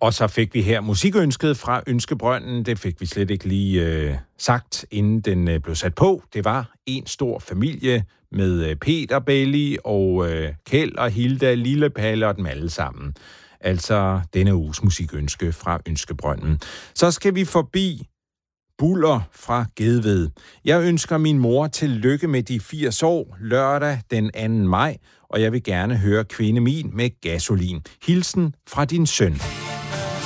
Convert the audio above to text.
Og så fik vi her musikønsket fra Ønskebrønden. Det fik vi slet ikke lige sagt, inden den blev sat på. Det var en stor familie med Peter Belli og Kjeld og Hilda, Lille Palle og dem alle sammen. Altså denne uges musikønske fra Ønskebrønden. Så skal vi forbi Buller fra Gedved. Jeg ønsker min mor tillykke med de 80 år lørdag den 2. maj, og jeg vil gerne høre Kvinde Min med Gasolin. Hilsen fra din søn.